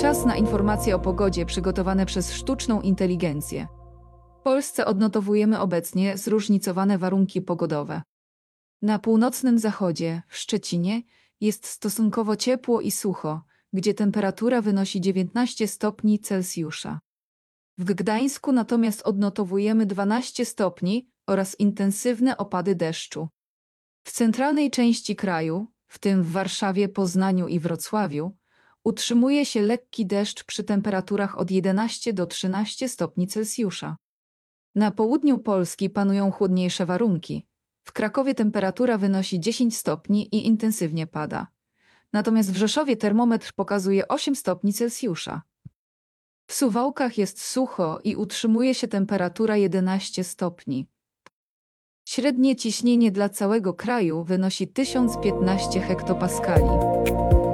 Czas na informacje o pogodzie przygotowane przez sztuczną inteligencję. W Polsce odnotowujemy obecnie zróżnicowane warunki pogodowe. Na północnym zachodzie, w Szczecinie, jest stosunkowo ciepło i sucho, gdzie temperatura wynosi 19 stopni Celsjusza. W Gdańsku natomiast odnotowujemy 12 stopni oraz intensywne opady deszczu. W centralnej części kraju, w tym w Warszawie, Poznaniu i Wrocławiu, utrzymuje się lekki deszcz przy temperaturach od 11 do 13 stopni Celsjusza. Na południu Polski panują chłodniejsze warunki. W Krakowie temperatura wynosi 10 stopni i intensywnie pada. Natomiast w Rzeszowie termometr pokazuje 8 stopni Celsjusza. W Suwałkach jest sucho i utrzymuje się temperatura 11 stopni. Średnie ciśnienie dla całego kraju wynosi 1015 hektopaskali.